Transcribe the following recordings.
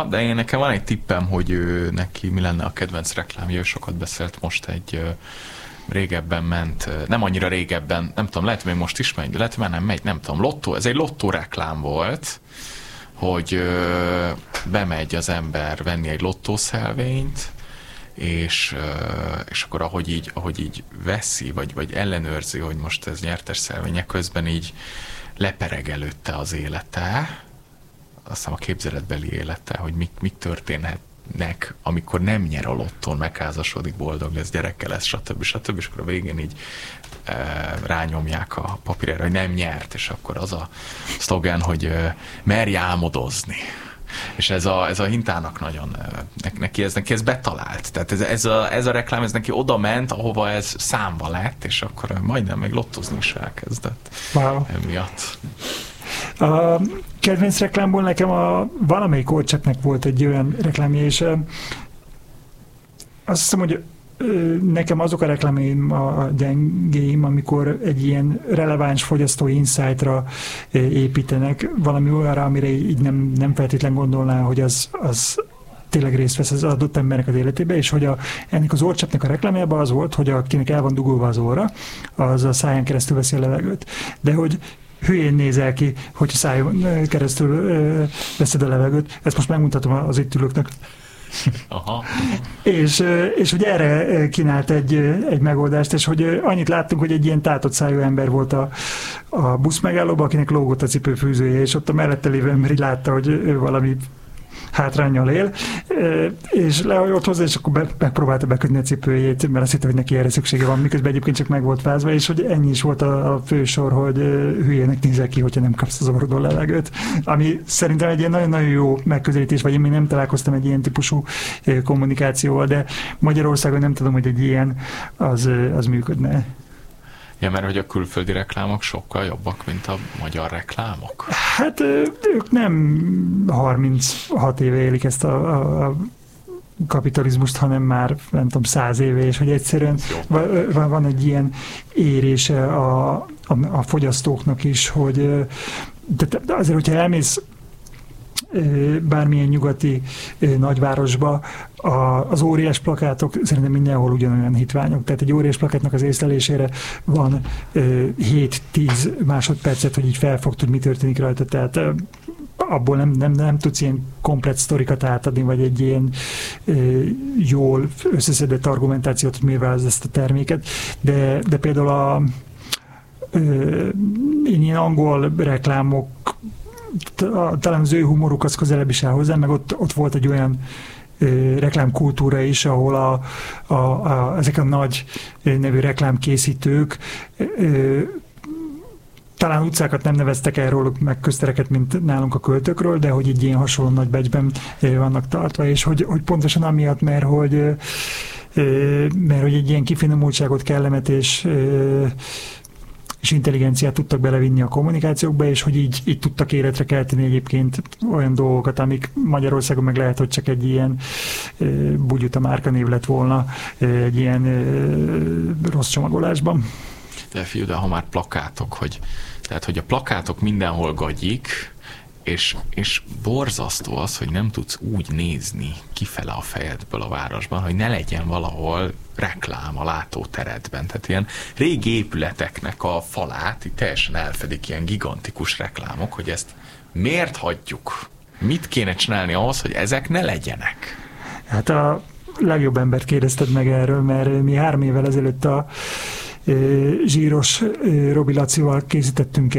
Ja, de nekem van egy tippem, hogy neki mi lenne a kedvenc reklámja, ő sokat beszélt most egy régebben ment, nem annyira régebben, nem tudom, lehet, hogy még most is megy, lehet, hogy már nem megy, nem tudom, lottó, ez egy lottó reklám volt, hogy bemegy az ember venni egy lottószelvényt, és akkor ahogy így veszi, vagy ellenőrzi, hogy most ez nyertes szelvények közben így lepereg előtte az élete, aztán a képzeletbeli élete, hogy mik történhetnek, amikor nem nyer a lottón, megházasodik, boldog lesz, gyerekkel lesz, stb. És akkor a végén így rányomják a papírra, hogy nem nyert, és akkor az a szlogen, hogy merj álmodozni. És ez a Hintának nagyon, neki ez betalált. Tehát ez a reklám, ez neki oda ment, ahova ez számba lett, és akkor majdnem meg lottozni is elkezdett. Wow. Emiatt. A kedvenc reklámból nekem valamelyik Oldchapnek volt egy olyan reklámja, és azt hiszem, hogy nekem azok a reklámjaim a gyengéim, amikor egy ilyen releváns fogyasztói insightra építenek, valami olyanra, amire így nem feltétlen gondolná, hogy az tényleg részt vesz az adott embernek az életébe, és hogy ennek az Oldchapnek a reklámjában az volt, hogy akinek el van dugulva az óra, az a száján keresztül veszi a levegőt. De hogy hülyén nézel ki, hogyha szájon keresztül veszed a levegőt. Ezt most megmutatom az itt ülőknek. Aha. És hogy erre kínált egy megoldást, és hogy annyit láttunk, hogy egy ilyen tátott szájú ember volt a busz megállóban, akinek lógott a cipőfűzője, és ott a mellette lévő ember így látta, hogy ő valami hátránnyal él, és lehajolt hozzá, és akkor megpróbálta bekötni a cipőjét, mert azt hitte, hogy neki erre szüksége van, miközben egyébként csak meg volt fázva, és hogy ennyi is volt a fősor, hogy hülyének nézel ki, hogyha nem kapsz az orrodon levegőt. Ami szerintem egy ilyen nagyon-nagyon jó megközelítés, vagy én még nem találkoztam egy ilyen típusú kommunikációval, de Magyarországon nem tudom, hogy egy ilyen az működne. Ja, mert hogy a külföldi reklámok sokkal jobbak, mint a magyar reklámok? Hát ők nem 36 éve élik ezt a kapitalizmust, hanem már, nem tudom, 100 éve, és hogy egyszerűen van egy ilyen érése a fogyasztóknak is, hogy de azért, hogyha elmész bármilyen nyugati nagyvárosba, az óriás plakátok szerintem mindenhol ugyanolyan hitványok. Tehát egy óriás plakátnak az észlelésére van 7-10 másodpercet, hogy így felfogd, hogy mi történik rajta. Tehát abból nem tudsz ilyen komplett sztorikat átadni, vagy egy ilyen jól összeszedett argumentációt, hogy miért választ ezt a terméket. De például ilyen angol reklámok, talán az ő humoruk az közelebb is áll hozzá, meg ott volt egy olyan reklámkultúra is, ahol ezek a nagy nevű reklámkészítők talán utcákat nem neveztek el róluk, meg köztereket, mint nálunk a költőkről, de hogy egy ilyen hasonló nagy becsben vannak tartva, és hogy pontosan amiatt, mert hogy egy ilyen kifinomultságot, kellemet és intelligenciát tudtak belevinni a kommunikációkba, és hogy így tudtak életre kelteni egyébként olyan dolgokat, amik Magyarországon meg lehet, hogy csak egy ilyen bugyuta márkanév lett volna egy ilyen rossz csomagolásban. De ha már plakátok, tehát hogy a plakátok mindenhol gagyik, és borzasztó az, hogy nem tudsz úgy nézni kifele a fejedből a városban, hogy ne legyen valahol reklám a látóteredben. Tehát ilyen régi épületeknek a falát itt teljesen elfedik ilyen gigantikus reklámok, hogy ezt miért hagyjuk? Mit kéne csinálni ahhoz, hogy ezek ne legyenek? Hát a legjobb embert kérdezted meg erről, mert mi 3 évvel ezelőtt a Zsíros Robi Lacival készítettünk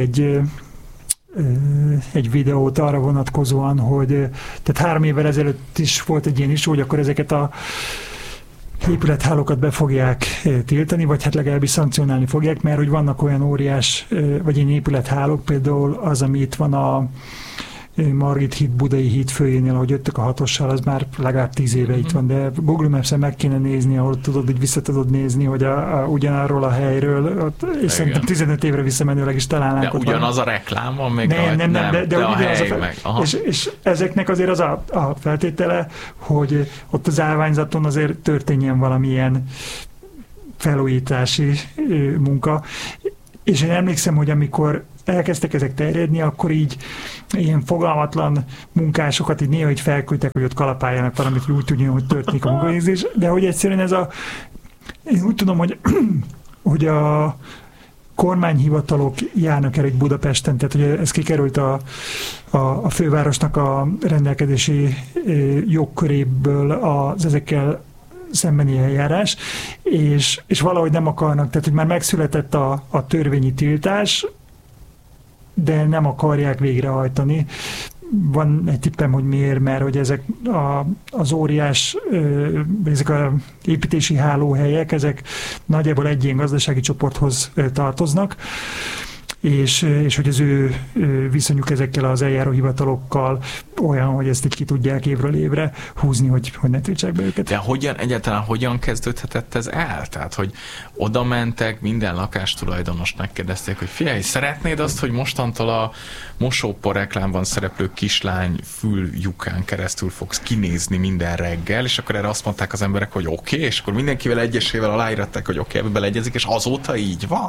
egy videót arra vonatkozóan, hogy tehát 3 évvel ezelőtt is volt egy ilyen is, hogy akkor ezeket a épülethálókat be fogják tiltani, vagy hát legalábbis szankcionálni fogják, mert hogy vannak olyan óriás, vagy ilyen épülethálók, például az, ami itt van a Margit híd, Budai híd főjénél, ahogy jöttek a 6-ossal, az már legalább 10 éve itt van, de Google Maps-en meg kéne nézni, ahol tudod, hogy vissza tudod nézni, hogy ugyanarról a helyről, és szerintem 15 évre visszamenőleg is találnánk. De ugyanaz a reklám van még nem, de a hely meg. És ezeknek azért az a feltétele, hogy ott az állványzaton azért történjen valamilyen felújítási munka. És én emlékszem, hogy amikor elkezdtek ezek terjedni, akkor így ilyen fogalmatlan munkásokat így néha így felküldtek, hogy ott kalapáljanak valamit, hogy úgy tudjon, hogy történik a munkavégzés, de hogy egyszerűen én úgy tudom, hogy a kormányhivatalok járnak el egy Budapesten, tehát hogy ez kikerült a fővárosnak a rendelkezési jogköréből az ezekkel szembeni eljárás, és valahogy nem akarnak, tehát hogy már megszületett a törvényi tiltás, de nem akarják végrehajtani. Van egy tippem, hogy miért, mert hogy ezek az óriás, ezek az építési hálóhelyek, ezek nagyjából egy ilyen gazdasági csoporthoz tartoznak, és hogy az ő viszonyuk ezekkel az eljáróhivatalokkal olyan, hogy ezt így ki tudják évről évre húzni, hogy ne tiltsák be őket. De egyáltalán hogyan kezdődhetett ez el? Tehát, hogy oda mentek, minden lakástulajdonost megkérdezték, hogy figyelj, szeretnéd azt, hogy mostantól a mosópor reklámban szereplő kislány füllyukán keresztül fogsz kinézni minden reggel, és akkor erre azt mondták az emberek, hogy oké, és akkor mindenkivel egyesével aláíratták, hogy oké, ebbe beleegyezik, és azóta így van?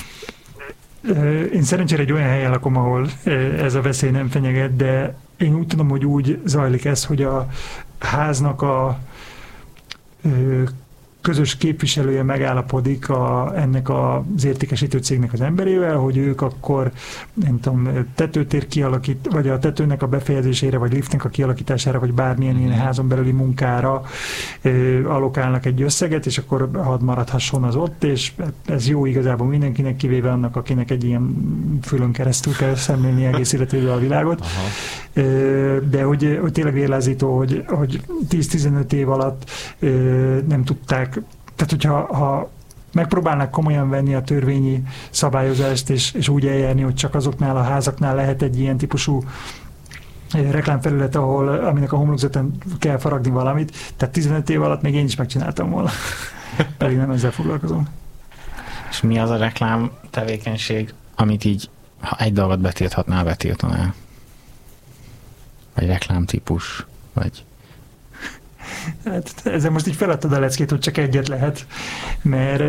Én szerencsére egy olyan helyen lakom, ahol ez a veszély nem fenyeget, de én úgy tudom, hogy úgy zajlik ez, hogy a háznak a közös képviselője megállapodik ennek az értékesítő cégnek az emberével, hogy ők akkor, nem tudom, tetőtér vagy a tetőnek a befejezésére, vagy liftnek a kialakítására, vagy bármilyen ilyen házon belüli munkára allokálnak egy összeget, és akkor hadd maradhasson az ott, és ez jó igazából mindenkinek, kivéve annak, akinek egy ilyen fülön keresztül kell szemlélni egész életével a világot. Aha. De hogy tényleg vérlázító, hogy 10-15 év alatt nem tudták, tehát hogyha megpróbálnak komolyan venni a törvényi szabályozást, és úgy eljárni, hogy csak azoknál a házaknál lehet egy ilyen típusú reklámfelület, aminek a homlokzatán kell faragni valamit, tehát 15 év alatt még én is megcsináltam volna. Pedig nem ezzel foglalkozom. És mi az a reklám tevékenység, amit így, ha egy dolgot betilthatnál, betiltanál? Vagy reklámtípus? Vagy... Hát ezzel most így feladtad a leckét, hogy csak egyet lehet, mert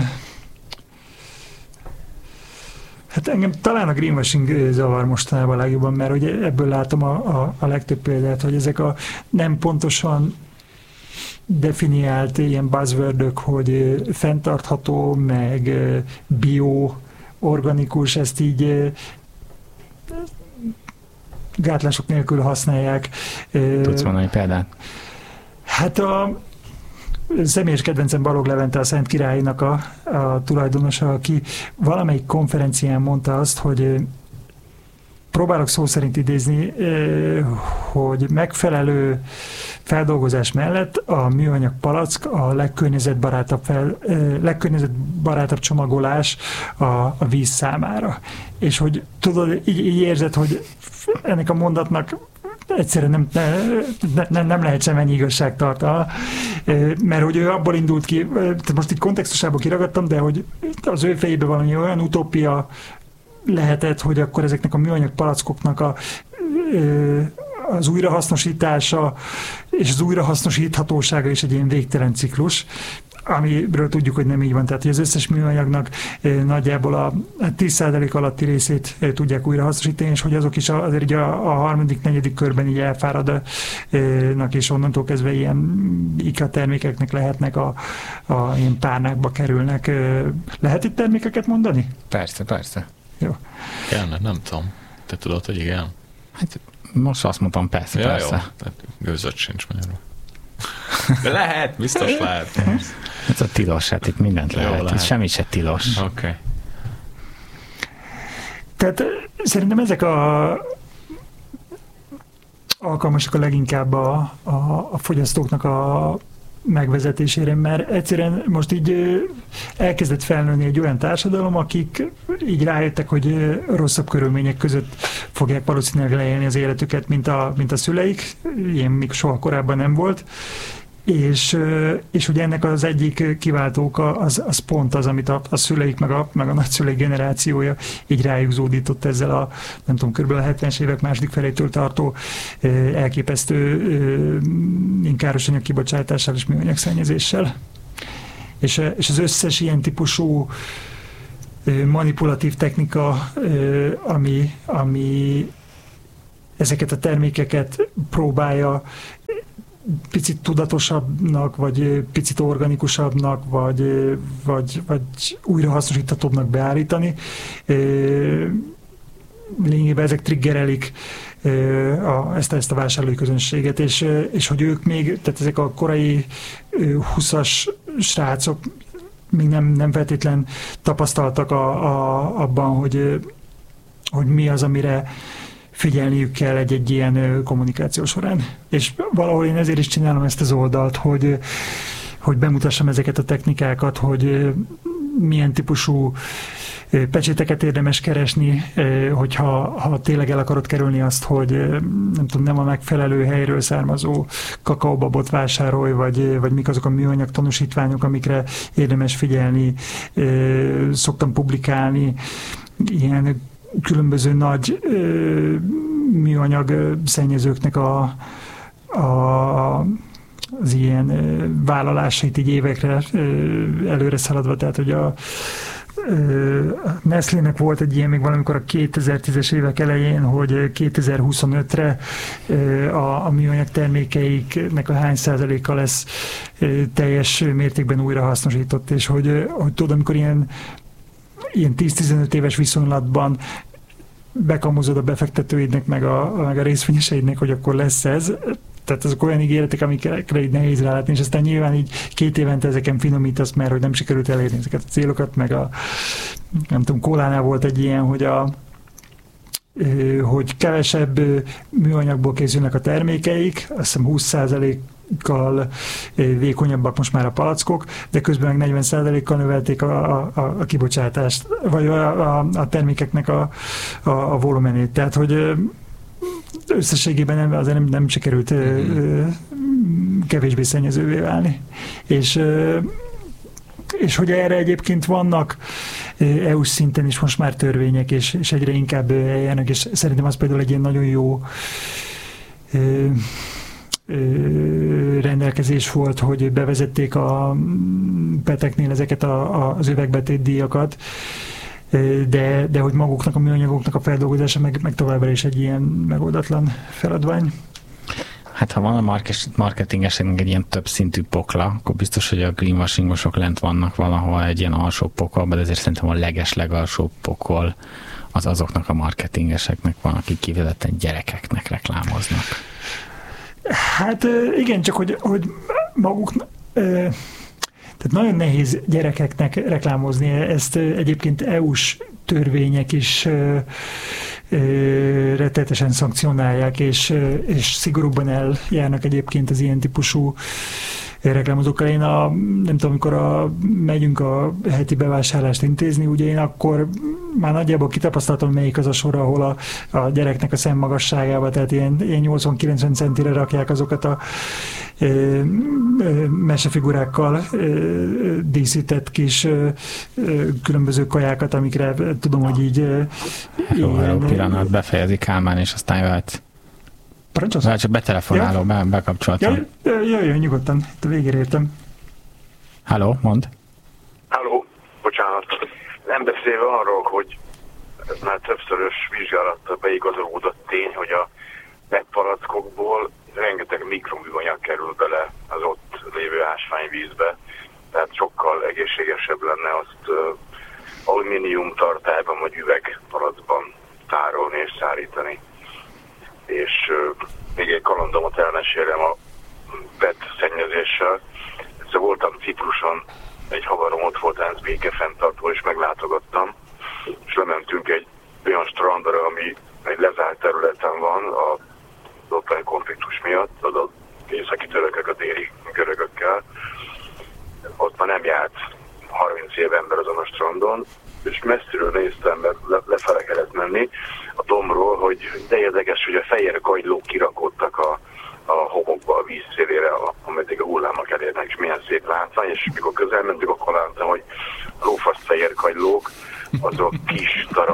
hát engem talán a greenwashing zavar mostanában legjobban, mert ugye ebből látom a legtöbb példát, hogy ezek a nem pontosan definiált ilyen buzzwordök, hogy fenntartható, meg bio, organikus, ezt így gátlások nélkül használják. Tudsz mondani példát? Hát a személyes kedvencem Balog Levente, a Szent Királynak a tulajdonosa, aki valamelyik konferencián mondta azt, hogy próbálok szó szerint idézni, hogy megfelelő feldolgozás mellett a műanyag palack a legkörnyezetbarátabb csomagolás a víz számára. És hogy tudod, így érzed, hogy ennek a mondatnak egyszerűen nem lehet semennyi igazságtartalma, mert hogy ő abból indult ki, most itt kontextusából kiragadtam, de hogy az ő fejében valami olyan utópia lehetett, hogy akkor ezeknek a műanyag palackoknak az újrahasznosítása és az újrahasznosíthatósága is egy ilyen végtelen ciklus, amiről tudjuk, hogy nem így van. Tehát, hogy az összes műanyagnak nagyjából a 10% alatti részét tudják újrahasznosítani, és hogy azok is azért így a harmadik, negyedik körben így elfáradnak, és onnantól kezdve ilyen IKA termékeknek lehetnek, ilyen párnákba kerülnek. Lehet itt termékeket mondani? Persze. Jó. Kellene, nem tudom. Te tudod, hogy igen? Hát most azt mondtam, persze. Jó. Tehát gőzött sincs magyarul. De lehet, biztos lehet. Ez a tilos, hát itt mindent lehet. Itt semmi se tilos. Okay. Tehát szerintem ezek alkalmasak a leginkább a fogyasztóknak a megvezetésére, mert egyszerűen most így elkezdett felnőni egy olyan társadalom, akik így rájöttek, hogy rosszabb körülmények között fogják valószínűleg leélni az életüket, mint a szüleik, ilyen még soha korábban nem volt, és ugye ennek az egyik kiváltóka az pont az, amit a szüleik meg a nagyszüleik generációja így rájuk zúdított ezzel a, nem tudom, kb. A 70-es évek második felétől tartó elképesztő károsanyag kibocsátással és műanyagszennyezéssel. És az összes ilyen típusú manipulatív technika, ami ezeket a termékeket próbálja picit tudatosabbnak, vagy picit organikusabbnak, vagy újrahasznosíthatóbbnak beállítani. Lényegében ezek triggerelik ezt a vásárlói közönséget, és hogy ők még, tehát ezek a korai 20-as srácok még nem feltétlen tapasztaltak abban, hogy mi az, amire figyelniük kell egy ilyen kommunikáció során. És valahol én ezért is csinálom ezt az oldalt, hogy bemutassam ezeket a technikákat, hogy milyen típusú pecséteket érdemes keresni, hogyha tényleg el akarod kerülni azt, hogy nem a megfelelő helyről származó kakaóbabot vásárolj, vagy mik azok a műanyag tanúsítványok, amikre érdemes figyelni. Szoktam publikálni ilyen különböző nagy műanyag szennyezőknek az ilyen vállalásait így évekre előre szaladva, tehát hogy a Nestlének volt egy ilyen még valamikor a 2010-es évek elején, hogy 2025-re a műanyag termékeiknek a hány százaléka lesz teljes mértékben újrahasznosított, és hogy tudod, amikor ilyen 10-15 éves viszonylatban bekamuzod a befektetőidnek, meg a részvényeseidnek, hogy akkor lesz ez. Tehát azok olyan ígéretek, amikre így nehéz rálátni, és aztán nyilván így 2 évente ezeken finomítasz, mert hogy nem sikerült elérni ezeket a célokat, meg nem tudom, Kólánál volt egy ilyen, hogy kevesebb műanyagból készülnek a termékeik, azt hiszem 20%-kal vékonyabbak most már a palackok, de közben meg 40%-kal növelték a kibocsátást, vagy a termékeknek a volumenét. Tehát, hogy összességében azért nem sikerült kevésbé szennyezővé válni. És hogy erre egyébként vannak EU-s szinten is most már törvények, és egyre inkább eljárnak, és szerintem az például egy ilyen nagyon jó rendelkezés volt, hogy bevezették a peteknél ezeket az üvegbetét díjakat, de hogy maguknak a műanyagoknak a feldolgozása meg továbbra is egy ilyen megoldatlan feladvány. Hát ha van a marketingeseknek egy ilyen több szintű pokla, akkor biztos, hogy a greenwashingosok lent vannak valahol egy ilyen alsó pokolban, de ezért szerintem a legalsóbb pokol az azoknak a marketingeseknek van, akik kifejezetten gyerekeknek reklámoznak. Hát igen, csak hogy maguk... Tehát nagyon nehéz gyerekeknek reklámozni, ezt egyébként EU-s törvények is rettenetesen szankcionálják, és szigorúbban eljárnak egyébként az ilyen típusú reklámozókkal. Én nem tudom, amikor megyünk a heti bevásárlást intézni, ugye én akkor már nagyjából kitapasztaltam, melyik az a sor, ahol a gyereknek a szemmagasságába, tehát ilyen 80-90 centire rakják azokat a mesefigurákkal díszített kis különböző kajákat, amikre tudom, hogy így... Jó, pillanat, befejezi Kálmán, és aztán jöhet. Parancsolsz? Csak betelefonálok, ja. Bekapcsoltam. Jöjjön, nyugodtan, itt a végére értem. Halló, mondd. Halló, bocsánat. Nem beszélve arról, hogy már többszörös vizsgálattal beigazolódott tény, hogy a PET-palackokból rengeteg mikroműanyag kerül bele az ott lévő ásványvízbe, tehát sokkal egészségesebb lenne azt alumínium tartályban vagy üvegpalackban tárolni és szállítani. És még egy kalandomot elmesélem a PET szennyezéssel. Egyszer voltam Cipruson, egy haverom ott volt, ENSZ békefenntartó, és meglátogattam, és lementünk egy olyan strandra, ami egy lezárt területen van a ottani konfliktus miatt, az északi törökök a déli görögökkel. Ott már nem járt 30 év ember azon a strandon, és messziről néztem, mert lefele kellett menni a dombról, hogy de érdekes, hogy a fehér kagylók kirakódtak a homokba, a víz szélére, ameddig a hullámok elérnek, és milyen szép látvány, és mikor közel mentünk, akkor láttam, hogy a lófasz fehér kagylók, azok kis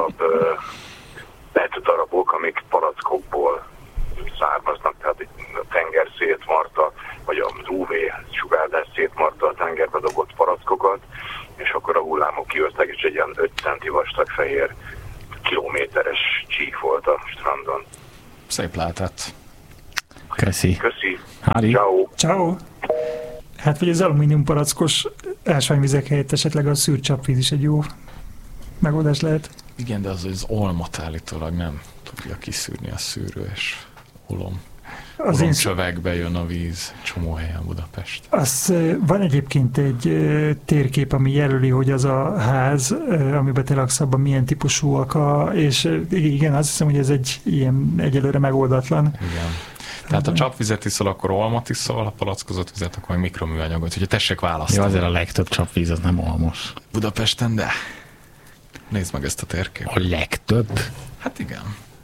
darabok, amik palackokból származnak, tehát a tenger szétmarta, vagy az UV sugárzás szétmarta a tengerbe dobott palackokat, és akkor a hullámok kijöttek, és egy ilyen 5 centi vastag fehér kilométeres csík volt a strandon. Szép lehetett. Köszi. Hári. Ciao. Ciao. Hát vagy az alumínium palackos ásványvizek helyett esetleg a szűrcsapvíz is egy jó megoldás lehet. Igen, de az olmot állítólag nem tudja kiszűrni a szűrő, és csövekbe jön a víz csomó helyen Budapest. Van egyébként egy térkép, ami jelöli, hogy az a ház, amiben te laksz, abban milyen típusúak és igen, azt hiszem, hogy ez egy ilyen egyelőre megoldatlan. Igen. Tehát a csapvizet iszol, akkor olmot iszol, a palackozott vizet, akkor meg mikroműanyagot. Úgyhogy tessék választani. Ja, azért a legtöbb csapvíz az nem olmos. Budapesten, de nézd meg ezt a térképet. A legtöbb? Hát igen.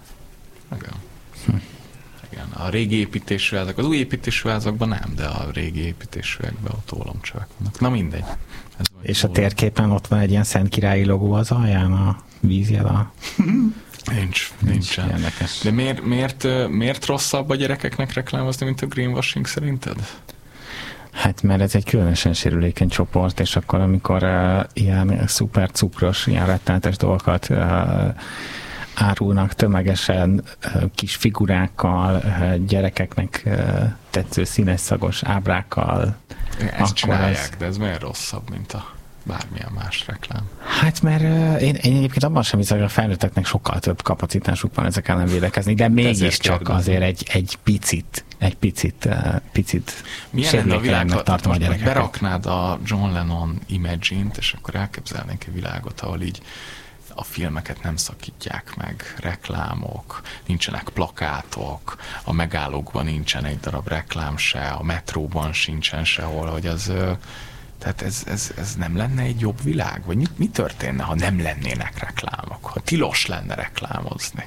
Igen. A régi építésű házak, az új építésű házakban nem, de a régi építésűekben ott ólomcsövek vannak. Na mindegy. És a térképen ott van egy ilyen Szentkirályi logó az alján, a vízjel Nincsen. Érdekes. De miért rosszabb a gyerekeknek reklámozni, mint a greenwashing szerinted? Hát mert ez egy különösen sérülékeny csoport, és akkor amikor ilyen szuper cukros, ilyen rettenetes dolgokat árulnak tömegesen, kis figurákkal, gyerekeknek tetsző színes szagos ábrákkal. Ezt csinálják, de ez miért rosszabb, mint a bármilyen más reklám? Hát mert én egyébként abban sem hiszem, hogy a felnőtteknek sokkal több kapacitásuk van ezek ellen védekezni, de mégiscsak azért egy picit sérülékenynek tartom a gyerekeket. Beraknád a John Lennon Imagine-t, és akkor elképzelnénk egy világot, ahol így a filmeket nem szakítják meg, reklámok, nincsenek plakátok, a megállókban nincsen egy darab reklám se, a metróban sincsen sehol, hogy az... Tehát ez nem lenne egy jobb világ? Vagy mi történne, ha nem lennének reklámok? Ha tilos lenne reklámozni?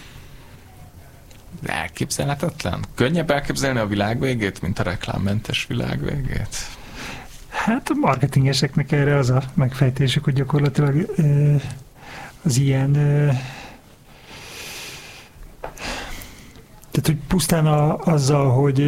Elképzelhetetlen? Könnyebb elképzelni a világ végét, mint a reklámmentes világ végét? Hát a marketingeseknek erre az a megfejtésük, hogy gyakorlatilag az ilyen... Tehát, hogy pusztán azzal, hogy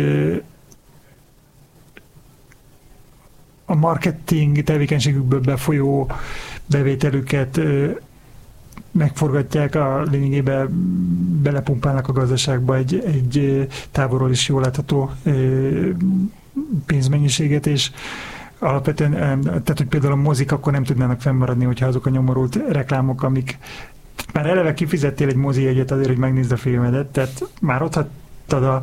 a marketing tevékenységükből befolyó bevételüket megforgatják, a lényegében belepumpálnak a gazdaságba egy távolról is jól látható pénzmennyiséget, és alapvetően, tehát hogy például a mozik akkor nem tudnának fennmaradni, hogyha azok a nyomorult reklámok, amik már eleve kifizettél egy mozi jegyet azért, hogy megnézd a filmedet, tehát már ott hagytad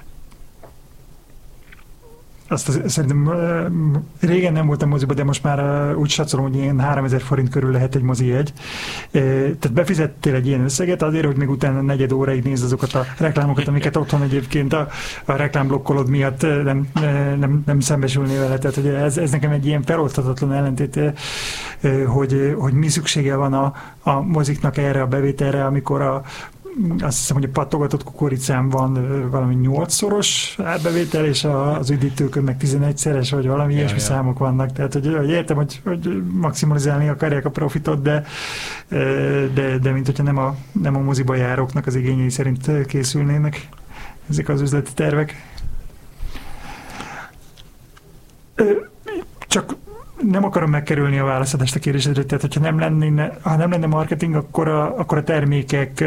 szerintem régen nem voltam moziba, de most már úgy satszolom, hogy ilyen 3000 forint körül lehet egy mozi jegy. Tehát befizettél egy ilyen összeget azért, hogy még utána 4 óráig nézd azokat a reklámokat, amiket otthon egyébként a reklámblokkolod miatt nem szembesülnél vele. Tehát hogy ez nekem egy ilyen feloldhatatlan ellentét, hogy mi szüksége van a moziknak erre a bevételre, amikor azt hiszem, hogy a pattogatott kukoricán van valami 8-szoros árbevétel, és az üdítőkön meg 11-szeres, vagy valami ilyesmi számok vannak. Tehát, hogy értem, hogy maximalizálni akarják a profitot, de mint hogyha nem a moziba járóknak az igényei szerint készülnének ezek az üzleti tervek. Csak nem akarom megkerülni a válaszadást a kérdésedre, tehát hogyha nem lenne marketing, akkor a termékek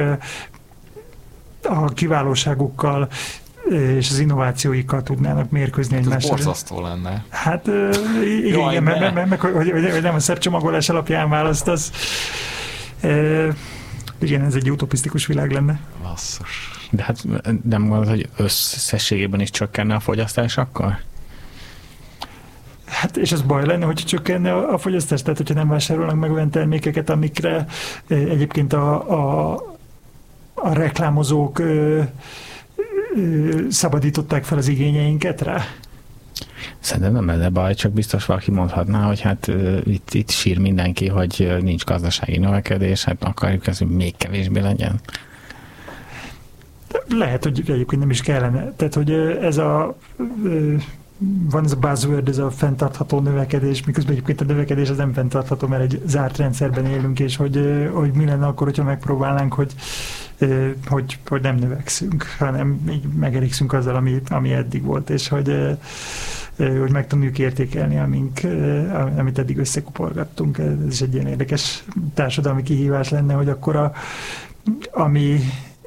a kiválóságukkal és az innovációikkal tudnának mérkőzni egymással. Ez borzasztó lenne. Hát igen, meg hogy nem a szebb csomagolás alapján választasz. Igen, ez egy utopisztikus világ lenne. Basszus. De hát nem gondolod, hogy összességében is csökkenne a fogyasztás akkor? Hát, és az baj lenne, hogy csökkenne a fogyasztás, tehát hogyha nem vásárolnak meg olyan termékeket, amikre egyébként a reklámozók szabadították fel az igényeinket rá? Szerintem nem lenne baj, csak biztos valaki mondhatná, hogy hát itt sír mindenki, hogy nincs gazdasági növekedés, hát akarjuk ezt, hogy még kevésbé legyen. Lehet, hogy egyébként nem is kellene. Tehát, hogy van ez a buzzword, ez a fenntartható növekedés, miközben egyébként a növekedés az nem fenntartható, mert egy zárt rendszerben élünk, és hogy mi lenne akkor, hogyha megpróbálnánk, hogy nem növekszünk, hanem így megelégszünk azzal, ami eddig volt, és hogy hogy megtanuljuk értékelni, amit eddig összekuporgattunk. Ez is egy ilyen érdekes társadalmi kihívás lenne, hogy akkor ami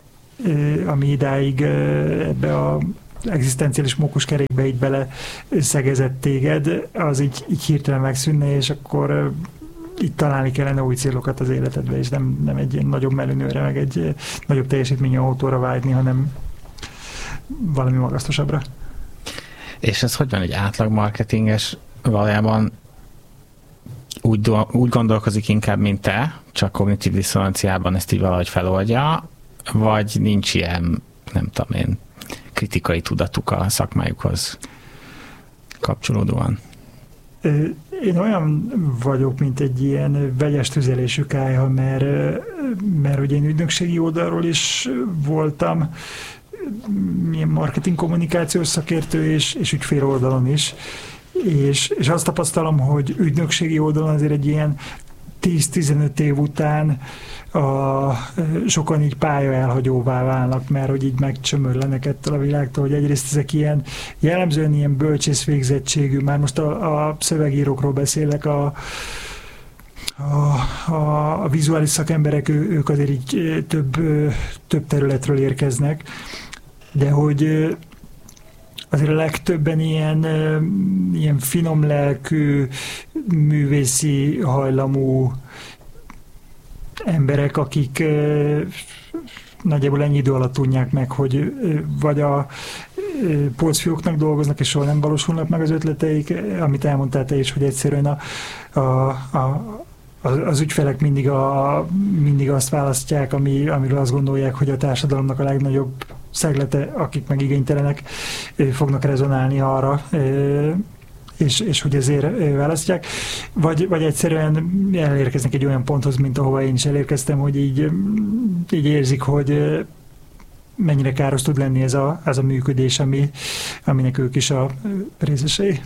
idáig ebbe a egzisztenciális mókuskerékbe így bele szegezett téged, az így hirtelen megszűnne, és akkor itt találni kellene új célokat az életedbe, és nem egy ilyen nagyobb melőnőre, meg egy nagyobb teljesítményű autóra vágyni, hanem valami magasztosabbra. És ez hogy van, egy átlag marketinges valójában úgy gondolkozik inkább, mint te, csak kognitív diszonanciában ezt így valahogy feloldja, vagy nincs ilyen, nem tudom én, kritikai tudatuk a szakmájukhoz kapcsolódóan? Én olyan vagyok, mint egy ilyen vegyes tüzelésű kályha, mert ugye én ügynökségi oldalról is voltam, ilyen marketing kommunikációs szakértő és ügyfél oldalon is, és azt tapasztalom, hogy ügynökségi oldalon azért egy ilyen 10-15 év után sokan így pálya elhagyóvá válnak, mert hogy így megcsömörlenek ettől a világtól, hogy egyrészt ezek ilyen jellemzően ilyen bölcsész végzettségű, már most a szövegírókról beszélek, a vizuális szakemberek, ők azért így több területről érkeznek, de hogy azért a legtöbben ilyen finom lelkű, művészi hajlamú emberek, akik nagyjából ennyi idő alatt tudják meg, hogy vagy a polcfióknak dolgoznak, és soha nem valósulnak meg az ötleteik, amit elmondtál te is, hogy egyszerűen az ügyfelek mindig azt választják, amiről azt gondolják, hogy a társadalomnak a legnagyobb szeglete, akik meg igénytelenek, fognak rezonálni arra, és hogy ezért választják, vagy egyszerűen elérkeznek egy olyan ponthoz, mint ahova én is elérkeztem, hogy így érzik, hogy mennyire káros tud lenni ez a működés, aminek ők is a részesei.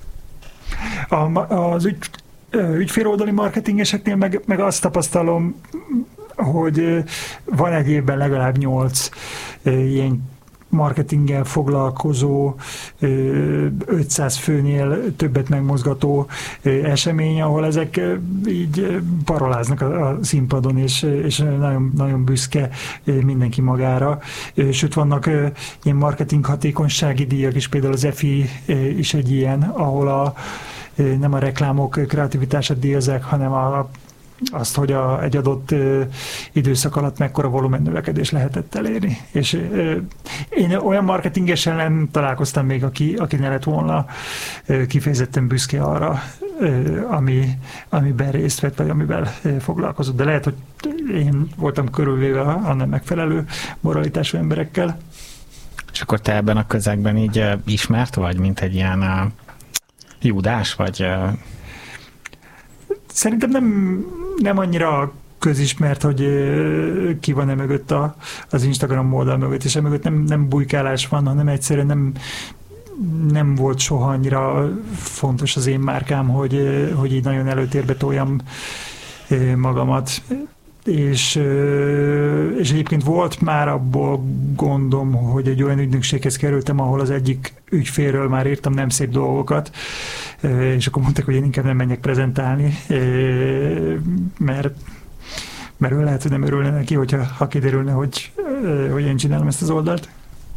Az ügyféloldali marketingeseknél meg azt tapasztalom, hogy van egy évben legalább 8 ilyen marketinggel foglalkozó, 500 főnél többet megmozgató esemény, ahol ezek így paroláznak a színpadon, és nagyon, nagyon büszke mindenki magára. Sőt, vannak ilyen marketing hatékonysági díjak is, például az EFI is egy ilyen, ahol nem a reklámok kreativitását díjazzák, hanem azt, hogy egy adott időszak alatt mekkora volumen növekedés lehetett elérni. És én olyan marketingesen nem találkoztam még, aki ne lett volna kifejezetten büszke arra, amiben részt vett, vagy amivel foglalkozott. De lehet, hogy én voltam körülvéve a nem megfelelő moralitású emberekkel. És akkor te ebben a közegben így ismert vagy, mint egy ilyen Júdás, vagy... Szerintem nem annyira közismert, hogy ki van mögött az Instagram oldal mögött, és mögött nem bujkálás van, hanem egyszerűen nem volt soha annyira fontos az én márkám, hogy így nagyon előtérbe toljam magamat. És egyébként volt már abból gondom, hogy egy olyan ügynökséghez kerültem, ahol az egyik ügyfélről már írtam nem szép dolgokat, és akkor mondták, hogy én inkább nem menjek prezentálni, mert ő lehet, hogy nem örülne neki, ha kiderülne, hogy én csinálom ezt az oldalt.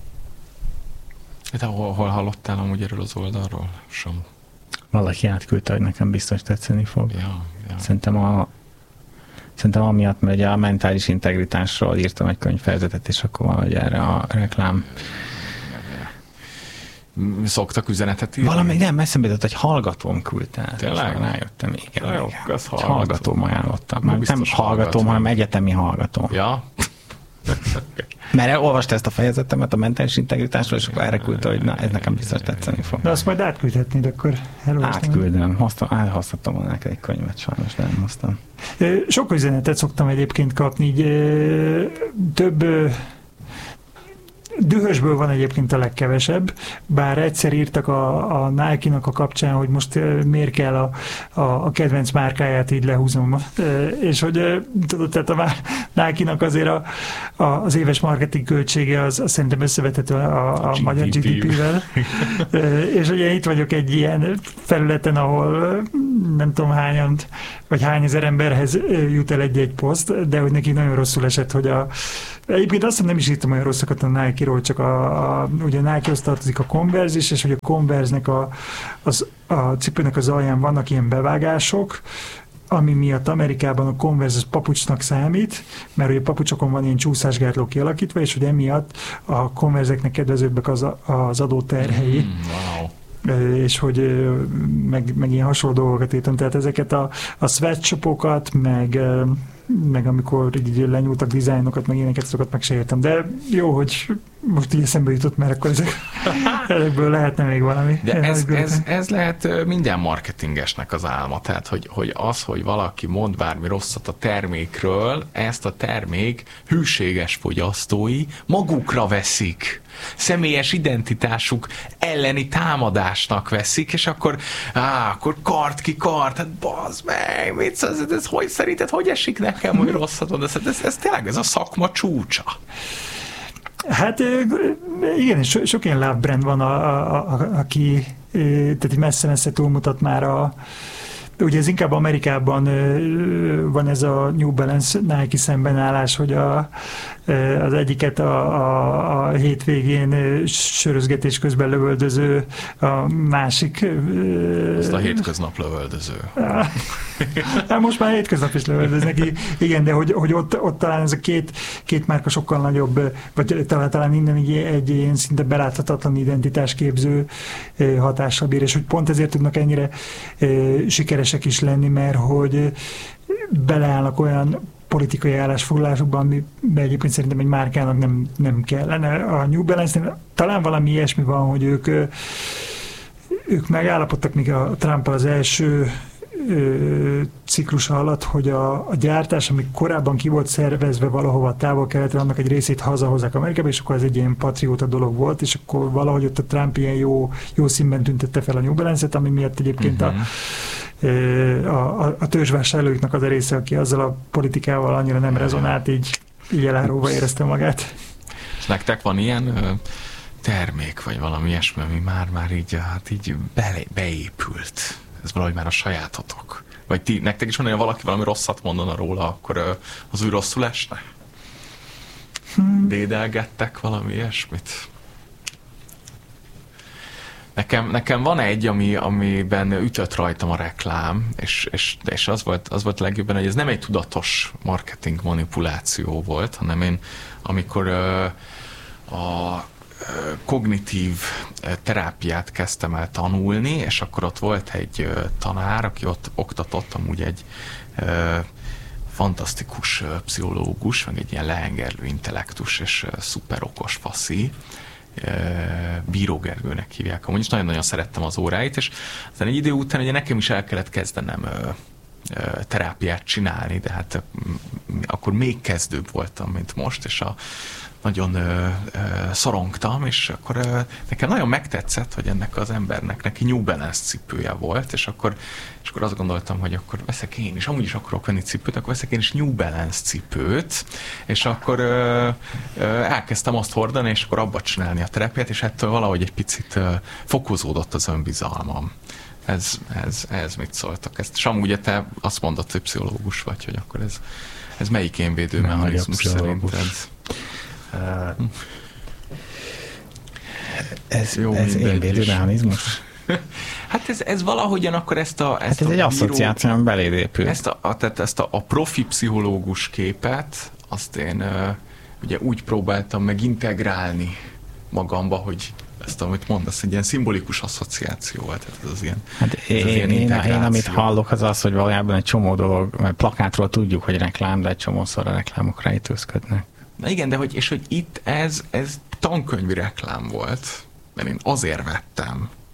De hol hallottál amúgy erről az oldalról? Sem. Valaki átküldte, hogy nekem biztos tetszeni fog. Ja. Szerintem amiatt, mert a mentális integritásról írtam egy könyvfejezetet, és akkor valahogy erre a reklám. Szoktak üzenetet írni? Valami, nem, eszembe jutott, hogy hallgatóm küldte. Tényleg? Rájöttem, igen. Jó, az hallgatóm ajánlottam. Nem hallgatóm, hanem egyetemi hallgatóm. Ja? Mert olvasta ezt a fejezetemet a mentális integritásról, és akkor erre küldte, hogy na, ez nekem biztos tetszeni fog. De azt majd átküldhetnéd, akkor elolvastam. Átküldöm. Elhoztattam volna neked egy könyvet, sajnos, de nem hoztam. Sok üzenetet szoktam egyébként kapni, így több Dühösből van egyébként a legkevesebb, bár egyszer írtak a Nike-nak a kapcsán, hogy most miért kell a kedvenc márkáját így lehúznom. És hogy tudod, tehát a Nike-nak azért az éves marketing költsége az szerintem összevethető a magyar GDP-vel. És ugye itt vagyok egy ilyen felületen, ahol nem tudom hányan, vagy hány ezer emberhez jut el egy-egy poszt, de hogy neki nagyon rosszul esett, hogy egyébként azt hiszem nem is írtam olyan rosszakat a Nike-ról, csak ugye a Nike-hoz tartozik a Converse is, és hogy a Converse-nek a cipőnek az alján vannak ilyen bevágások, ami miatt Amerikában a Converse az papucsnak számít, mert ugye a papucsokon van ilyen csúszásgátló kialakítva, és hogy emiatt a Converse-eknek kedvezőbbek az adóterhei. Wow. És hogy meg ilyen hasonló dolgokat írtam, tehát ezeket a sweatshopokat, meg amikor így lenyúltak dizájnokat, meg ilyeneket, azokat meg se értem. De jó, hogy most így eszembe jutott, mert akkor ezekből lehetne még valami. De ez lehet minden marketingesnek az álma. Tehát, hogy valaki mond bármi rosszat a termékről, ezt a termék hűséges fogyasztói magukra veszik. Személyes identitásuk elleni támadásnak veszik, és akkor kart, hát bazd meg, ez hogy szerinted, hogy esik nekem, hogy rosszat mond? Ez tényleg ez a szakma csúcsa. Hát igen, sok ilyen love brand van, aki tehát messze-messze túlmutat már ugye ez inkább Amerikában van ez a New Balance Nike szembenállás, hogy az egyiket a hétvégén sörözgetés közben lövöldöző, a másik... Ezt a hétköznap lövöldöző. Hát most már hétköznap is lövöldöznek, igen, de hogy ott talán ez a két márka sokkal nagyobb, vagy talán innen egy ilyen szinte beláthatatlan identitásképző hatással bír, és hogy pont ezért tudnak ennyire sikeresek is lenni, mert hogy beleállnak olyan politikai állásfoglalásokban, amiben egyébként szerintem egy márkának nem kellene. A New Balance-nél talán valami ilyesmi van, hogy ők megállapodtak még a Trump-al az első ciklusa alatt, hogy a gyártás, ami korábban ki volt szervezve valahova távol-keletre, annak egy részét hazahozzák Amerikába, és akkor ez egy ilyen patrióta dolog volt, és akkor valahogy ott a Trump ilyen jó színben tüntette fel a New Balance-et, ami miatt egyébként a törzsvásárlóiknak az a része, aki azzal a politikával annyira nem rezonált, így eláróva érezte magát. És nektek van ilyen termék, vagy valami ilyesmi, ami már így beépült? Ez valahogy már a sajátotok? Vagy nektek is van olyan, valaki valami rosszat mondana róla, akkor az úgy rosszul esne? Dédelgettek valami ilyesmit? Nekem van egy, amiben ütött rajtam a reklám, és az volt legjobban, hogy ez nem egy tudatos marketing manipuláció volt, hanem én, amikor a kognitív terápiát kezdtem el tanulni, és akkor ott volt egy tanár, aki ott oktatott, amúgy egy fantasztikus pszichológus, meg egy ilyen lehengerlő intellektus, és szuper okos faszi, Bíró Gergőnek hívják. Amúgy is nagyon-nagyon szerettem az óráit, és aztán egy idő után ugye nekem is el kellett kezdenem terápiát csinálni, de hát akkor még kezdőbb voltam, mint most, és nagyon szorongtam, és akkor nekem nagyon megtetszett, hogy ennek az embernek neki New Balance cipője volt, és akkor azt gondoltam, hogy akkor veszek én is, amúgy is akarok venni cipőt, akkor veszek én is New Balance cipőt, és akkor elkezdtem azt hordani, és akkor abba csinálni a terápiát, és ettől valahogy egy picit fokozódott az önbizalmam. Ez mit szóltak? És amúgy te azt mondod, hogy pszichológus vagy, hogy akkor ez melyik énvédő mechanizmus szerinted? Ez énvédő mechanizmus? Hát ez valahogyan akkor ezt ez egy asszociáció, ami beléd épül. Ezt a profi pszichológus képet, azt én ugye úgy próbáltam meg integrálni magamba, hogy ezt, amit mondasz, egy ilyen szimbolikus asszociáció volt. Tehát ez az ilyen, én amit hallok, az, hogy valójában egy csomó dolog, mert plakátról tudjuk, hogy reklám, de egy csomószor a reklámok rejtőzködnek. Na igen, de hogy itt ez tankönyvi reklám volt, mert én azért vettem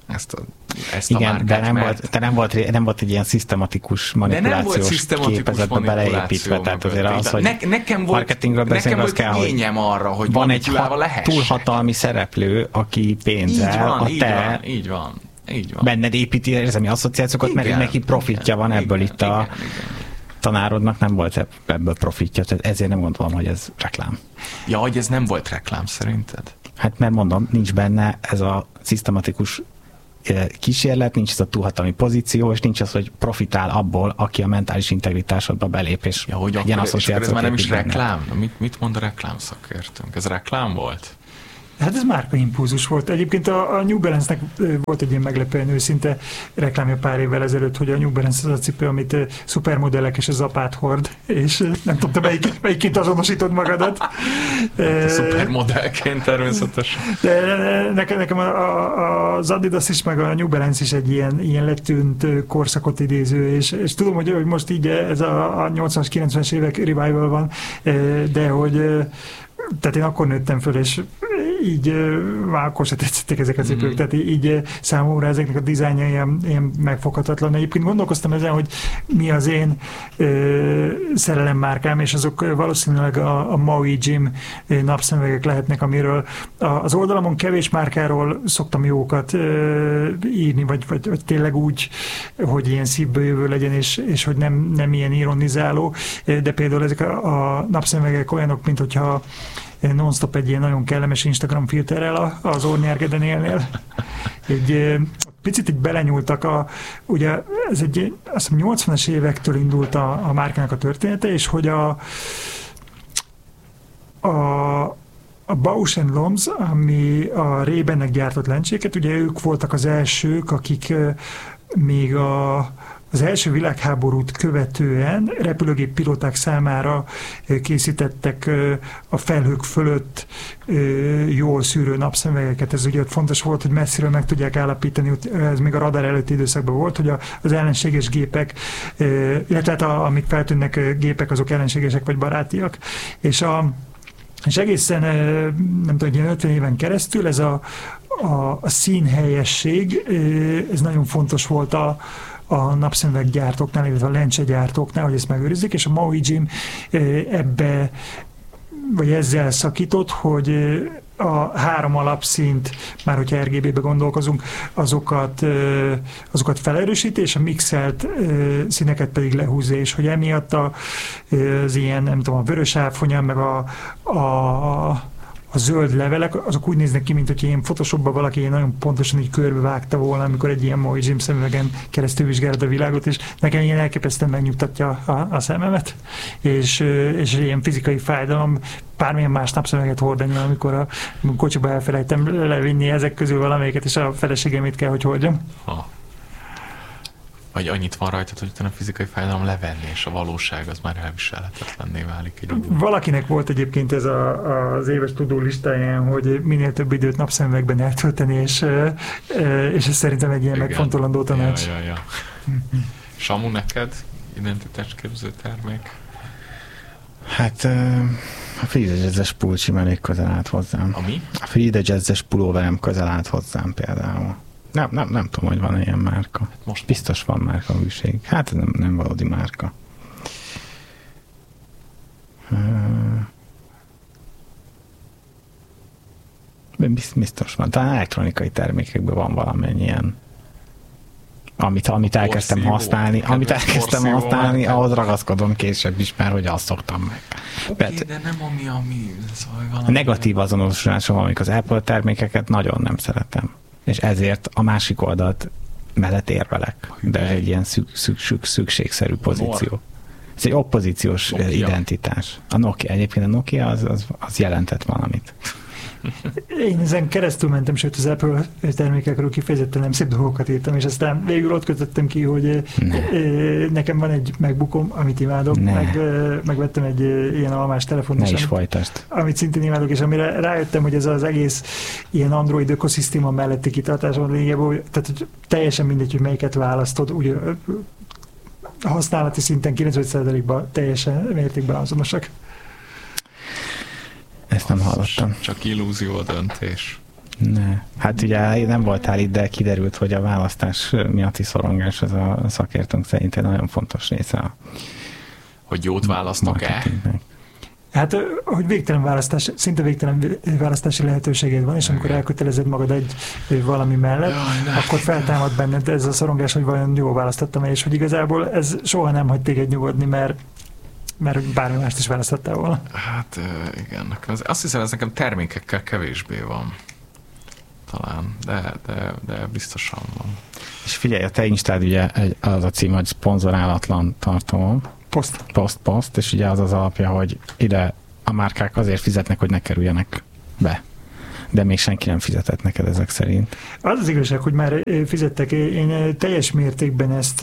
ezt igen, a márkát, de nem volt egy ilyen szisztematikus manipulációs képezetbe beleépítve, tehát azért az, hogy nekem marketingről beszélni, az kell, hogy arra, hogy van egy túlhatalmi szereplő, aki pénzzel, így van. Benned építi érzelmi asszociációkat, mert neki profitja van ebből itt a tanárodnak nem volt ebből profitja, tehát ezért nem gondolom, hogy ez reklám. Ja, hogy ez nem volt reklám szerinted? Hát mert mondom, nincs benne ez a szisztematikus kísérlet, nincs ez a túlhatalmi pozíció, és nincs az, hogy profitál abból, aki a mentális integritásodba belép, és ilyen asszociációt. Ez már nem is reklám? Mit mond a reklám szakértőnk? Ez reklám volt? Hát ez márkaimpulzus volt. Egyébként a New Balance-nek volt egy ilyen meglepően őszinte reklámja pár évvel ezelőtt, hogy a New Balance az a cipő, amit szupermodellek és a zapát hord, és nem tudom, te melyikként azonosítod magadat. Hát szupermodellként természetesen. De nekem az Adidas is, meg a New Balance is egy ilyen letűnt korszakot idéző, és tudom, hogy most így ez a 80-as, 90-es évek revival van, de hogy tehát én akkor nőttem föl, és így már akkor se tetszettek ezek a cipők, tehát így számomra ezeknek a dizájnja ilyen megfoghatatlan. Egyébként gondolkoztam ezen, hogy mi az én szerelemmárkám, és azok valószínűleg a Maui Jim napszemüvegek lehetnek, amiről az oldalamon kevés márkáról szoktam jókat írni, vagy tényleg úgy, hogy ilyen szívből jövő legyen, és hogy nem ilyen ironizáló, de például ezek a napszemüvegek olyanok, mint hogyha non-stop egy ilyen nagyon kellemes Instagram filterrel az Ornyárgeden élnél. Egy picit így belenyúltak ugye ez egy, azt hiszem 80-as évektől indult a márkának a története, és hogy a Bausch & Lomb, ami a Ray-Bannek gyártott lencséket, ugye ők voltak az elsők, akik még az első világháborút követően repülőgép pilóták számára készítettek a felhők fölött jól szűrő napszemüvegeket. Ez ugye fontos volt, hogy messziről meg tudják állapítani, ez még a radar előtti időszakban volt, hogy az ellenséges gépek, illetve amik feltűnnek gépek, azok ellenségesek vagy barátiak. És egészen, nem tudom, ilyen 50 éven keresztül ez a színhelyesség, ez nagyon fontos volt a napszemüveggyártóknál, illetve a lencsegyártóknál, hogy ezt megőrizzék, és a Maui Jim ebbe, vagy ezzel szakított, hogy a 3 alapszint, már hogyha RGB-be gondolkozunk, azokat felerősíti, és a mixelt színeket pedig lehúzza, és hogy emiatt az ilyen, nem tudom, a vörös áfonya, meg a zöld levelek, azok úgy néznek ki, mint hogy ilyen Photoshopban valaki ilyen nagyon pontosan így körbevágta volna, amikor egy ilyen Maui Jim szemüvegen keresztül vizsgálod a világot, és nekem ilyen elképesztően megnyugtatja a szememet, és ilyen fizikai fájdalom, bármilyen más napszemüveget hordani, amikor a kocsiba elfelejtem levinni ezek közül valamelyiket, és a feleségemét kell, hogy hordjam. Vagy annyit van rajtad, hogy utána a fizikai fájdalom levenni, és a valóság az már elviselhetetlenné válik. Valakinek volt egyébként ez az éves tudó listáján, hogy minél több időt napszemüvegben eltölteni, és ez szerintem egy ilyen megfontolandó tanács. Ja. Samu, neked identitásképző termék? Hát a Frida Jazz-es pulcsim elég közel állt hozzám. Ami? A Frida Jazz-es pulóverem közel állt hozzám például. Nem tudom, hogy van ilyen márka. Hát most biztos van márka újság. Hát nem valódi márka. Biztos van. Talán elektronikai termékekben van valamennyien. Amit elkezdtem használni, ahhoz ragaszkodom később is, mert hogy azt szoktam meg. Okay, de nem ami szóval negatív azonosulásom, amik az Apple termékeket nagyon nem szeretem. És ezért a másik oldalt mellett érvelek. De ez egy ilyen szükségszerű pozíció. Ez egy oppozíciós identitás. Egyébként a Nokia az jelentett valamit. Én ezen keresztül mentem, sőt az Apple termékekről kifejezetten nem szép dolgokat írtam, és aztán végül ott kötöttem ki, hogy nekem van egy MacBookom, amit imádok, megvettem egy ilyen almás telefon, amit szintén imádok, és amire rájöttem, hogy ez az egész ilyen Android ökoszisztéma melletti kitartás van lényegében, tehát teljesen mindegy, hogy melyiket választod, úgy használati szinten 90%-ban teljesen mértékben azonosak. Ezt nem hallottam. Csak illúzió a döntés. Ne. Hát ugye nem voltál itt, de kiderült, hogy a választás miatti szorongás az a szakértőnk szerint egy nagyon fontos része. Hogy jót választok-e? Hát, hogy végtelen választás, szinte végtelen választási lehetőséged van, és amikor elkötelezed magad egy valami mellett, akkor feltámad benned ez a szorongás, hogy vajon jól választottam-e, és hogy igazából ez soha nem hagy téged nyugodni, mert bármi mást is választottál volna. Hát igen, azt hiszem, ez nekem termékekkel kevésbé van. Talán, de biztosan van. És figyelj, a te Instád ugye az a cím, hogy szponzorálatlan tartalom. Post, és ugye az az alapja, hogy ide a márkák azért fizetnek, hogy ne kerüljenek be. De még senki nem fizetett neked ezek szerint. Az az igazság, hogy már fizettek. Én teljes mértékben ezt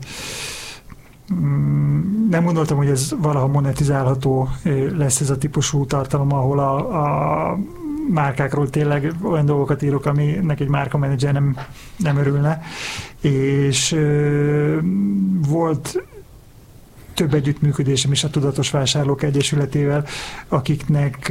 nem gondoltam, hogy ez valaha monetizálható lesz ez a típusú tartalom, ahol a márkákról tényleg olyan dolgokat írok, aminek egy márkamenedzser nem örülne. És volt több együttműködésem is a Tudatos Vásárlók Egyesületével, akiknek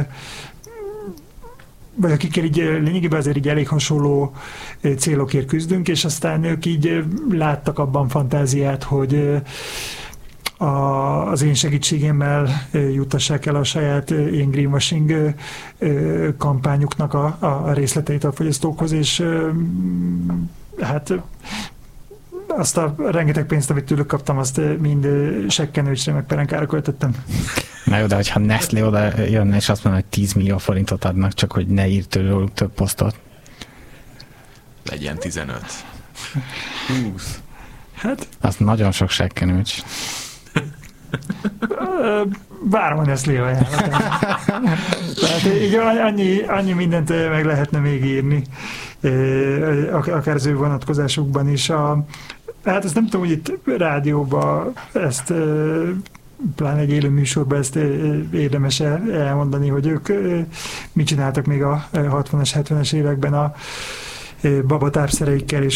vagy akikkel így lényegében azért így elég hasonló célokért küzdünk, és aztán ők így láttak abban fantáziát, hogy az én segítségemmel juttassák el a saját ilyen greenwashing kampányuknak a részleteit a fogyasztókhoz, és hát azt a rengeteg pénzt, amit tőlük kaptam, azt mind sekkenőcsre, meg perenkára költöttem. Na jó, de hogyha Nestlé oda jönne, és azt mondja, hogy 10 millió forintot adnak, csak hogy ne írt tőlük több posztot. Legyen 15. 20. Hát... Az nagyon sok sekkenőcs. Várom a Nestlé ajánlatát. Tehát így annyi mindent meg lehetne még írni, akár az ő vonatkozásukban is. Hát ezt nem tudom, hogy itt rádióban ezt pláne egy élő műsorban ezt érdemes elmondani, hogy ők mit csináltak még a 60-as, 70-es években a babatápszereikkel, és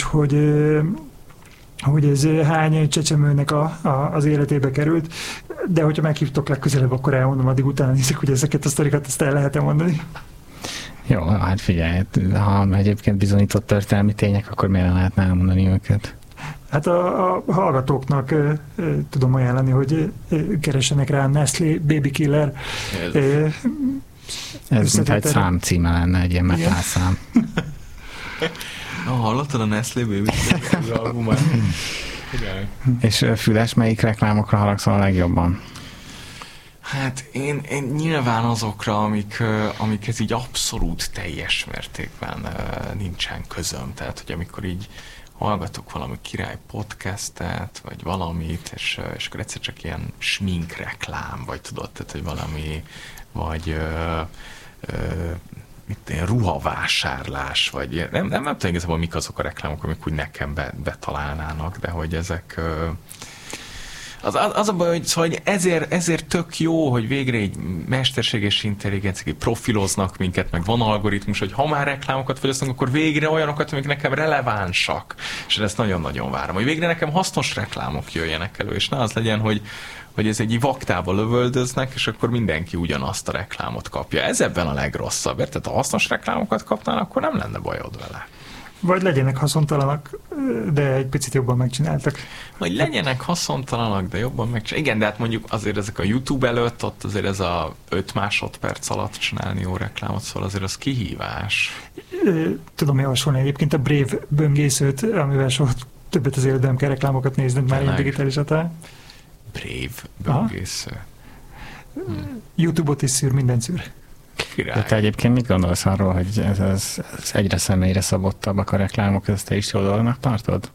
hogy ez hány csecsemőnek az életébe került, de hogyha meghívtok legközelebb, akkor elmondom, addig utána nézzük, hogy ezeket a sztorikat ezt el lehet mondani. Jó, hát figyelj, ha egyébként bizonyított történelmi tények, akkor miért lehetne elmondani őket? Hát a hallgatóknak tudom ajánlani, hogy keressenek rá a Nestlé Baby Killer. Ez mintha egy számcíme lenne, egy ilyen metálszám. Hallottad a Nestlé Baby Killer albumát? És Füles, melyik reklámokra haragszol a legjobban? Hát én nyilván azokra, amikhez így abszolút teljes mértékben nincsen közöm. Tehát, hogy amikor így hallgatok valami király podcastet, vagy valamit, és akkor egyszer csak ilyen smink reklám, vagy tudod, tehát, hogy valami, vagy ruhavásárlás, vagy nem tudom igazából, mik azok a reklámok, amik úgy nekem betalálnának, de hogy ezek... Az a baj, hogy ezért tök jó, hogy végre egy mesterséges intelligenciák profiloznak minket, meg van algoritmus, hogy ha már reklámokat fogyasztunk, akkor végre olyanokat, amik nekem relevánsak. És ezt nagyon-nagyon várom, hogy végre nekem hasznos reklámok jöjjenek elő, és ne az legyen, hogy ez egy vaktába lövöldöznek, és akkor mindenki ugyanazt a reklámot kapja. Ez ebben a legrosszabb, mert tehát ha hasznos reklámokat kapnál, akkor nem lenne bajod vele. Vagy legyenek haszontalanak, de egy picit jobban megcsináltak. Vagy legyenek haszontalanak, de jobban megcsináltak. Igen, de hát mondjuk azért ezek a YouTube előtt, ott azért ez a 5 másodperc alatt csinálni jó reklámot, szóval azért az kihívás. Tudom javasolni egyébként a Brave böngészőt, amivel soha többet az életben kell reklámokat nézned már ilyen digitális hatály. Brave böngésző. YouTube-ot is szűr, minden szűr. De te egyébként mit gondolsz arról, hogy ez egyre személyre szabottabbak a reklámok, ezt te is jó dolognak tartod?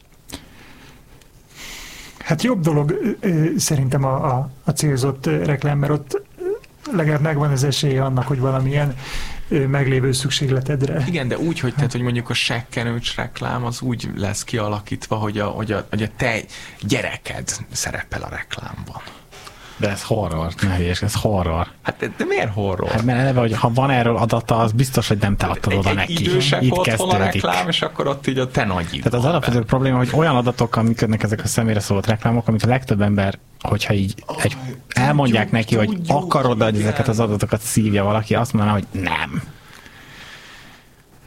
Hát jobb dolog szerintem a célzott reklám, mert ott legalább megvan az esélye annak, hogy valamilyen meglévő szükségletedre. Igen, de úgy, hogy, tehát, hogy mondjuk a sekkenőcs reklám az úgy lesz kialakítva, hogy a te gyereked szerepel a reklámban. De ez horror, ne hülyes, ez horror. Hát de miért horror? Hát mert eleve, hogy ha van erről adata, az biztos, hogy nem te adtad oda neki. Egy idősek itt otthon a reklám, és akkor ott így a te nagyid. Tehát az alapvető probléma, hogy olyan adatokkal működnek ezek a személyre szólott reklámok, amit a legtöbb ember, hogyha így elmondják neki, hogy akarod, hogy ezeket az adatokat szívja valaki, azt mondaná, hogy nem.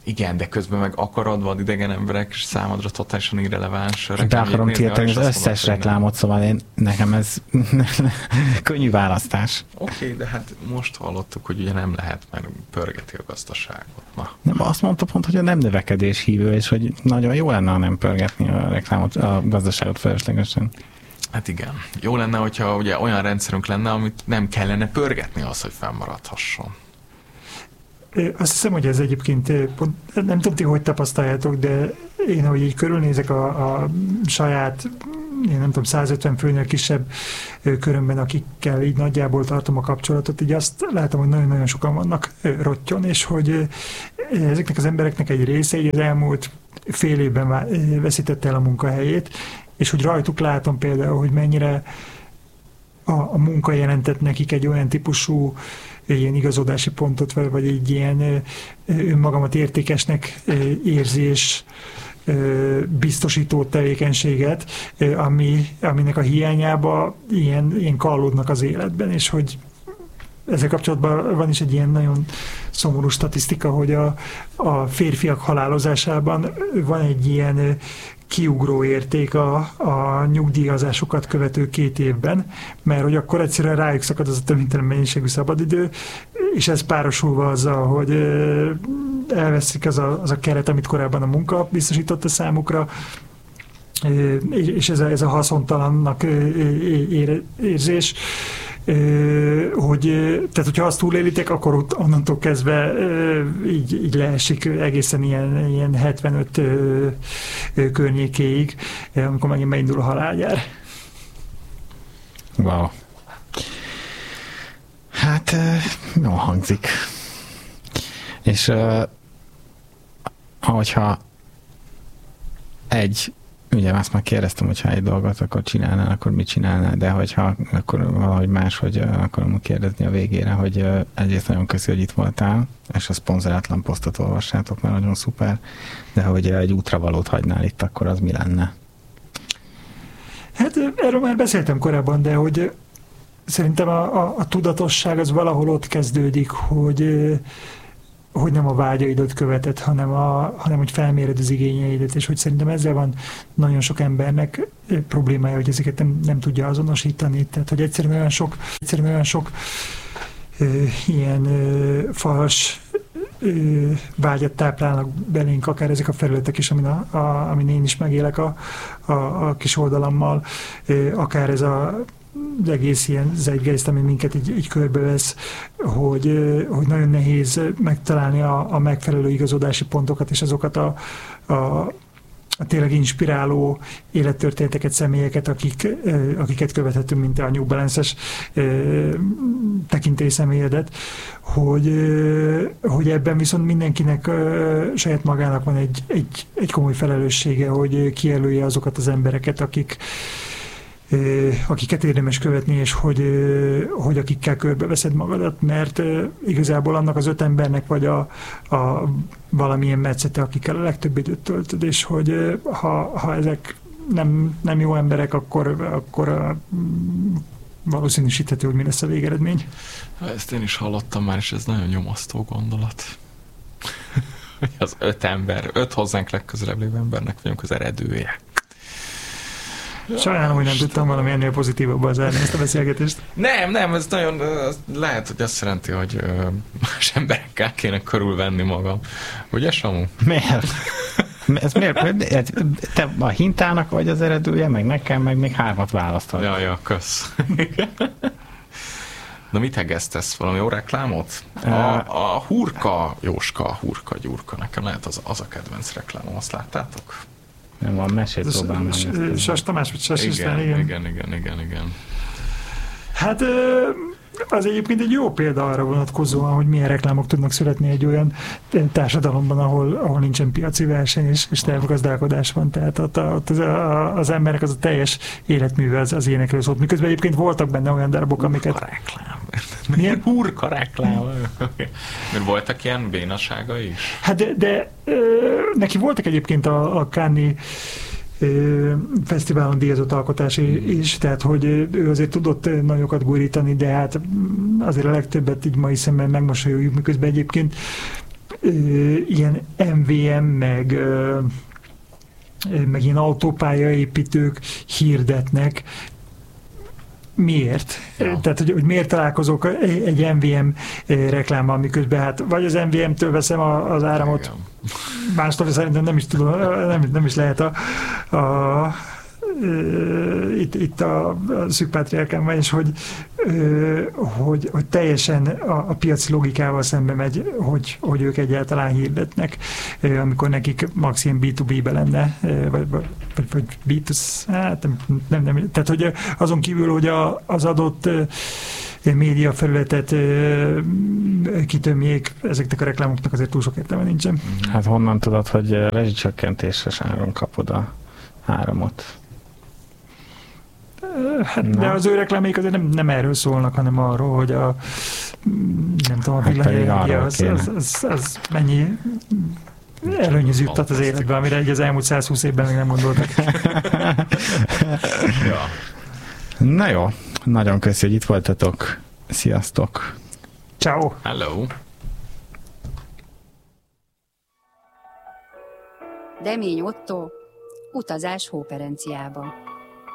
Igen, de közben meg akarad vad idegen emberek, és számodra totálisan irreleváns. De akarom tiltani az összes reklámot, szóval nekem ez könnyű választás. Oké, de hát most hallottuk, hogy ugye nem lehet, mert pörgeti a gazdaságot. Na. Nem, azt mondta pont, hogy a nem növekedés hívő, és hogy nagyon jó lenne, ha nem pörgetni a reklámot, a gazdaságot feleslegesen. Hát igen. Jó lenne, hogyha ugye olyan rendszerünk lenne, amit nem kellene pörgetni az, hogy fennmaradhasson. Azt hiszem, hogy ez egyébként, nem tudom ti, hogy tapasztaljátok, de én, ahogy így körülnézek a saját, én nem tudom, 150 főnél kisebb körömben, akikkel így nagyjából tartom a kapcsolatot, így azt látom, hogy nagyon-nagyon sokan vannak rottyon, és hogy ezeknek az embereknek egy része így az elmúlt fél évben veszítette el a munkahelyét, és hogy rajtuk látom például, hogy mennyire a munka jelentett nekik egy olyan típusú ilyen igazodási pontot, vagy egy ilyen önmagamat értékesnek érzés biztosító tevékenységet, aminek a hiányába ilyen kallódnak az életben, és hogy ezzel kapcsolatban van is egy ilyen nagyon szomorú statisztika, hogy a férfiak halálozásában van egy ilyen kiugró érték a nyugdíjazásukat követő 2 évben, mert hogy akkor egyszerűen rájuk szakad az a többnyitelen mennyiségű szabadidő, és ez párosulva azzal, hogy elveszik az a keret, amit korábban a munka biztosította számukra, és ez a haszontalannak érzés, tehát hogyha azt túlélitek, akkor onnantól kezdve így leesik egészen ilyen 75 környékéig, amikor megint beindul a halálgyár. Wow. Hát jól hangzik. És ahogyha ugye azt már kérdeztem, hogyha egy dolgot akkor csinálnál, akkor mit csinálnál, de hogyha akkor valahogy máshogy akarom kérdezni a végére, hogy egyrészt nagyon köszi, hogy itt voltál, és a szponzorátlan posztot olvassátok, mert nagyon szuper, de hogy egy útravalót hagynál itt, akkor az mi lenne? Hát erről már beszéltem korábban, de hogy szerintem a tudatosság az valahol ott kezdődik, hogy nem a vágyaidat követed, hanem hogy felméred az igényeidet, és hogy szerintem ezzel van nagyon sok embernek problémája, hogy ezeket nem tudja azonosítani, tehát hogy egyszerűen olyan sok ilyen fals vágyat táplálnak belénk, akár ezek a felületek is, amin én is megélek a kis oldalammal, akár ez az egész ilyen zeitgeist, ami minket így körbevesz, hogy nagyon nehéz megtalálni a megfelelő igazodási pontokat, és azokat a tényleg inspiráló élettörténeteket, személyeket, akiket követhetünk, mint a New Balance-es tekintélyszemelyedet, hogy ebben viszont mindenkinek saját magának van egy komoly felelőssége, hogy kijelölje azokat az embereket, akiket érdemes követni, és hogy akikkel körbeveszed magadat, mert igazából annak az 5 embernek vagy a valamilyen metszete, akikkel a legtöbb időt töltöd, és hogy ha ezek nem jó emberek, akkor valószínűsíthető, hogy mi lesz a végeredmény. Ezt én is hallottam már, és ez nagyon nyomasztó gondolat. Az 5 ember, 5 hozzánk legközelebb lévő embernek vagyunk az eredője. Sajnálom, hogy nem tudtam valami ennél pozitívabban zárni ezt a beszélgetést. Nem, ez nagyon, lehet, hogy azt jelenti, hogy más emberekkel kéne körülvenni magam. Ugye, Samu? Miért? Ez miért? Te a hintának vagy az eredője, meg nekem, meg még 3 választod. Ja, kösz. Na mit egesztesz? Valami jó reklámot? A Hurka, Jóska, Hurka, Gyurka. Nekem lehet az a kedvenc reklámom, azt láttátok? Nem van, mesét próbálom. Sas Tamás, vagy Sas István, igen. Hát az egyébként egy jó példa arra vonatkozóan, hogy milyen reklámok tudnak születni egy olyan társadalomban, ahol nincsen piaci verseny és tervgazdálkodás van. Tehát ott az embernek az a teljes életműve az ilyenekről szólt. Miközben egyébként voltak benne olyan darabok, amiket... Hurka reklám. Milyen? Hurka reklám. Mert voltak ilyen bénasága is? Hát de neki voltak egyébként a Cannes fesztiválon díjazott alkotási is, tehát hogy ő azért tudott nagyokat gurítani, de hát azért a legtöbbet így mai szemben megmosolyogjuk, miközben egyébként ilyen MVM, meg ilyen autópályaépítők hirdetnek. Miért? Ja. Tehát, hogy miért találkozok egy MVM reklámmal, miközben hát vagy az MVM-től veszem az áramot, Igen. mástól szerintem nem is tudom, nem is lehet itt a szűk pátriárkában is, hogy teljesen a piaci logikával szembe megy, hogy ők egyáltalán hirdetnek, amikor nekik max ilyen B2B-be lenne, vagy B2C, hát nem. Tehát, hogy azon kívül, hogy az adott média felületet kitömjék, ezeknek a reklámoknak azért túl sok értelme nincsen. Hát honnan tudod, hogy rezsicsökkentéses áron kapod a áramot? Hát, de az ő reklámék azért nem erről szólnak, hanem arról, hogy nem tudom, a villamosenergia az mennyi előnyöz juttat az életben, amire az elmúlt 120 évben még nem gondoltak. Ja. Na jó, nagyon köszi, hogy itt voltatok. Sziasztok! Ciao. Hello! Demény Otto, utazás Hóperenciába.